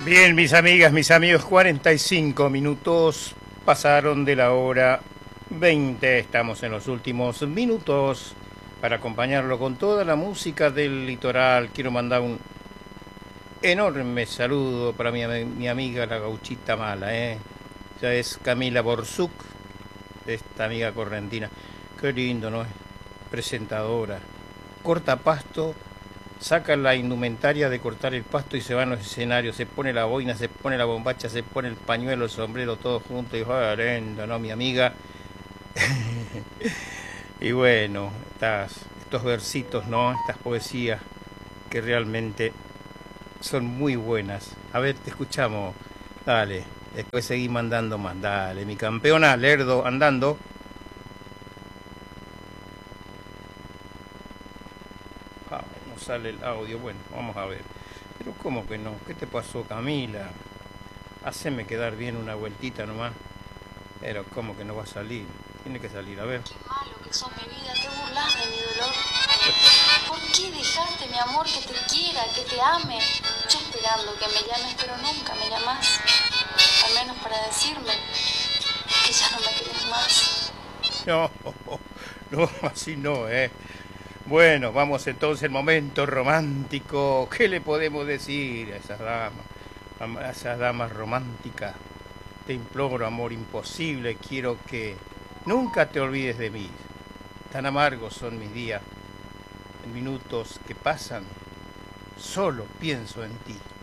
Bien, mis amigas, mis amigos, 45 minutos pasaron de la hora 20. Estamos en los últimos minutos para acompañarlo con toda la música del litoral. Quiero mandar un enorme saludo para mi amiga la gauchita mala, ¿eh? Ya es Camila Borzuk, esta amiga correntina. Qué lindo, ¿no? Presentadora. Corta pasto, saca la indumentaria de cortar el pasto y se va a los escenarios, se pone la boina, se pone la bombacha, se pone el pañuelo, el sombrero, todo junto y joder, lindo, ¿no? Mi amiga. Y bueno, estos versitos, ¿no? Estas poesías que realmente son muy buenas. A ver, te escuchamos. Dale, después seguí mandando más. Dale, mi campeona, Lerdo, andando. Ah, no sale el audio. Bueno, vamos a ver. Pero ¿cómo que no? ¿Qué te pasó, Camila? Haceme quedar bien una vueltita nomás. Pero ¿cómo que no va a salir? Tiene que salir, a ver. Qué malo que sos mi vida, te burlas de mi dolor. ¿Por qué dejaste, mi amor, que te quiera, que te ame? Yo esperando que me llames, pero nunca me llamás. Al menos para decirme que ya no me querés más. No, no, así no, ¿eh? Bueno, vamos entonces al momento romántico. ¿Qué le podemos decir a esas damas? A esas damas románticas. Te imploro, amor imposible, quiero que nunca te olvides de mí. Tan amargos son mis días. En minutos que pasan, solo pienso en ti.